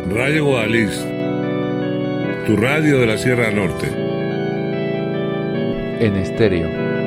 Radio Guadalix, tu radio de la Sierra Norte. En estéreo.